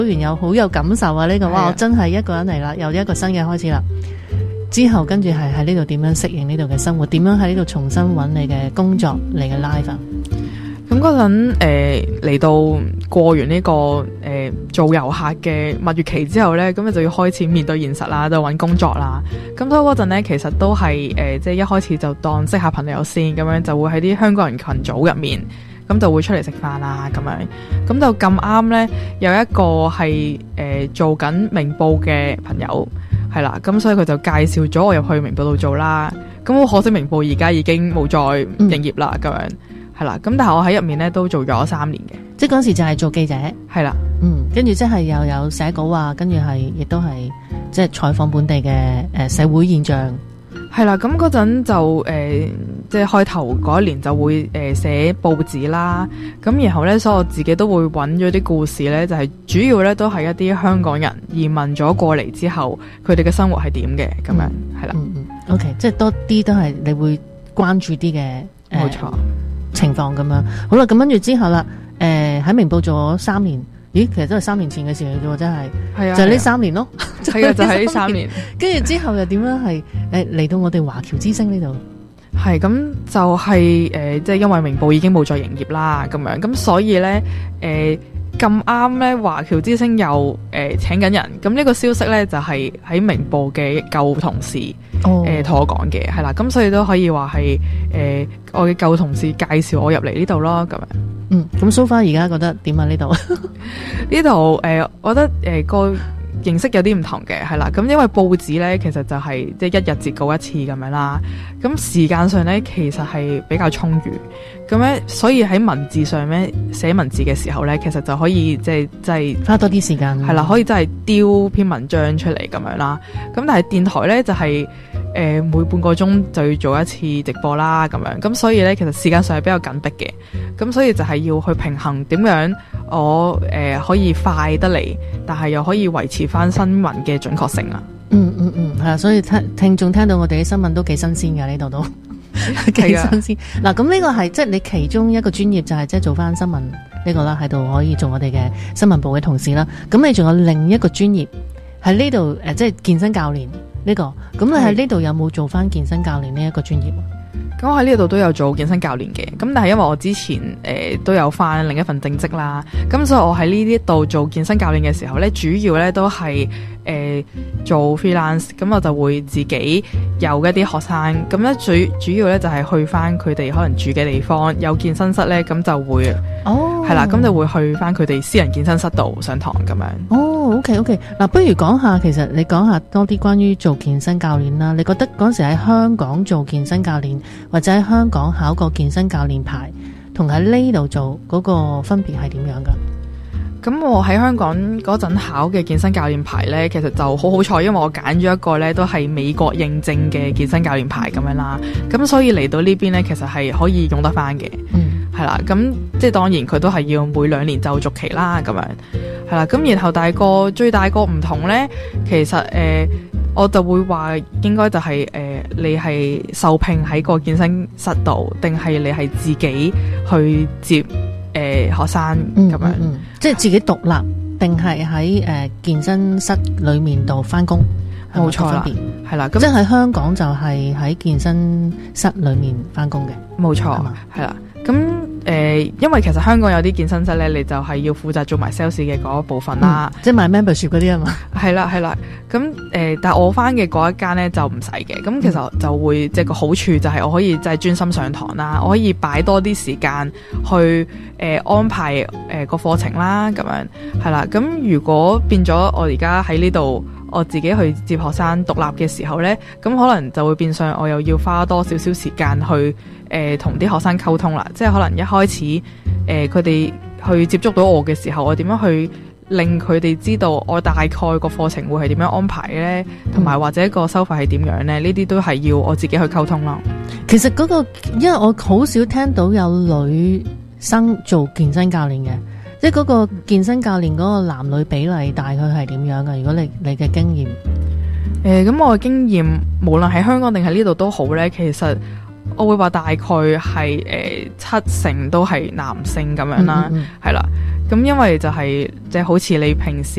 會員有好有感受啊！呢個哇，我真係一個人嚟啦，又一個新嘅開始啦。之後跟住係喺呢度點樣適應呢度嘅生活？點樣喺呢度重新揾你嘅工作、你嘅 life 啊？ 咁嗰陣嚟到過完呢個做遊客嘅蜜月期之後呢，咁就要開始面對現實啦，就揾工作啦。咁所以嗰陣呢，其實都係即係一開始就當識下朋友先，咁樣就會喺啲香港人群組入面，咁就會出嚟食飯啦咁樣。咁就咁啱呢，有一個係做緊明報嘅朋友。係啦，咁所以佢就介紹咗我入去明報度做啦。咁好可惜，明報而家已經冇再營業啦。咁樣係啦，咁但係我喺入面咧都做咗3年嘅。 即係嗰時就係做記者， 係啦， 跟住即係又有寫稿啊，跟住係亦都係即係採訪本地嘅社會現象。 係啦，咁嗰陣就即係開頭嗰一年就會寫報紙啦，咁然後咧，所以我自己都會揾咗啲故事咧，就係主要咧都係一啲香港人移民咗過嚟之後，佢哋嘅生活係點嘅咁樣，係啦。 OK， 即係多啲都係你會關注啲嘅， 冇錯情況咁樣。好啦，咁跟住之後啦，喺明報做咗3年。咦，其實都係3年前嘅事嚟啫喎，真係， 係啊， 就係呢3年咯， 係啊，就係呢3年。 跟住之後又點樣係嚟到我哋華僑之聲呢度？ 係咁就係即係因為明報已經冇再營業啦，咁樣咁所以咧咁啱咧華僑之聲又請緊人，咁呢個消息咧就係喺明報嘅舊同事同我講嘅，係啦，咁所以都可以話係我嘅舊同事介紹我入嚟呢度咯，咁樣。 咁 so far 而家覺得點啊？呢度呢度我覺得個形式有啲唔同嘅，係啦，咁因為報紙咧其實就係即係一日截稿一次咁樣啦，咁時間上咧其實係比較充裕，咁咧所以喺文字上咧寫文字嘅時候咧，其實就可以即係花多啲時間， 係啦，可以真係丟篇文章出嚟咁樣啦，咁但係電台咧就係每半個鐘就要做一次直播啦，咁樣，咁所以咧其實時間上係比較緊迫嘅，咁所以就係要去平衡點樣我可以快得嚟，但係又可以維持翻新聞嘅準確性啦。 係啊，所以聽眾聽到我哋啲新聞都幾新鮮㗎，呢度都幾新鮮。嗱，咁呢個係即係你其中一個專業就係即係做翻新聞呢個啦，喺度可以做我哋嘅新聞部嘅同事啦。咁你仲有另一個專業喺呢度即係健身教練呢個。咁你喺呢度有冇做翻健身教練呢一個專業啊？ 咁我喺呢度都有做健身教練嘅，咁但係因為我之前都有翻另一份正職啦，咁所以我喺呢啲度做健身教練嘅時候咧，主要咧都係做 freelance， 咁我就會自己有一啲學生，咁咧最主要咧就係去翻佢哋可能住嘅地方有健身室咧，咁就會係啦，咁就會去翻佢哋私人健身室度上堂咁樣。 OK， 嗱，不如講下，其實你講下多啲關於做健身教練啦。你覺得嗰時喺香港做健身教練，或者喺香港考個健身教練牌，同喺呢度做嗰個分別係點樣噶？ 咁我喺香港嗰陣考嘅健身教練牌呢，其實就好彩，因為我揀咗一個呢都係美國認證嘅健身教練牌咁樣啦。咁所以嚟到呢邊呢，其實係可以用得翻嘅。係啦，咁即係當然佢都係要每2年就續期啦，咁樣係啦。咁然後最大個唔同呢，其實我就會話應該就係你係受聘喺個健身室度，定係你係自己去接學生咁樣， 即係自己獨立，定係喺健身室裏面度翻工？ 冇錯啦，係啦，咁即係喺香港就係喺健身室裏面翻工嘅， 冇錯，係啦。咁因為其實香港有啲健身室咧，你就係要負責做埋 sales 嘅嗰一部分啦， 即係買 membership 嗰啲啊嘛。係啦，咁但係我翻嘅嗰一間咧就唔使嘅，咁其實就會即係個好處就係我可以即係專心上堂啦，我可以擺多啲時間去安排個課程啦，咁樣係啦。咁如果變咗我而家喺呢度，我自己去接學生獨立嘅時候呢，咁可能就會變相我又要花多少少時間去同啲學生溝通啦。即係可能一開始佢哋去接觸到我嘅時候，我點樣去令佢哋知道我大概個課程會係點樣安排呢？同埋或者個收費係點樣呢？呢啲都係要我自己去溝通咯。 其實嗰個，因為我好少聽到有女生做健身教練嘅。即係嗰個健身教練嗰個男女比例大概係點樣㗎？如果你嘅經驗， 咁我嘅經驗，無論喺香港定係呢度都好咧，其實我會話大概係7成都係男性咁樣啦，係啦。 咁因為就係即係好似你平時